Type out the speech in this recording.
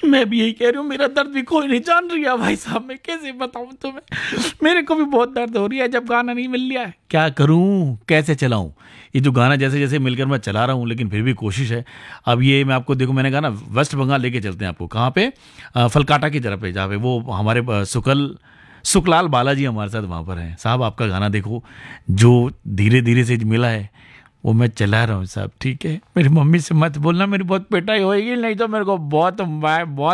मैं भी यही कह रही हूँ, मेरा दर्द भी कोई नहीं जान रही है भाई साहब, मैं कैसे बताऊँ तुम्हें, मेरे को भी बहुत दर्द हो रही है जब गाना नहीं मिल रहा है, क्या करूँ कैसे चलाऊँ। ये जो गाना जैसे जैसे मिलकर मैं चला रहा हूँ, लेकिन फिर भी कोशिश है। अब ये मैं आपको देखो, मैंने कहा ना वेस्ट बंगाल लेके चलते हैं आपको, कहाँ पे, फलकाटा की तरफ पे, जहाँ पे वो हमारे सुखलाल बालाजी हमारे साथ वहाँ पर हैं साहब। आपका गाना देखो जो धीरे धीरे से मिला है वो मैं चला रहा हूँ साहब, ठीक है। मेरी मम्मी से मत बोलना, मेरी बहुत पिटाई होएगी, नहीं तो मेरे को बहुत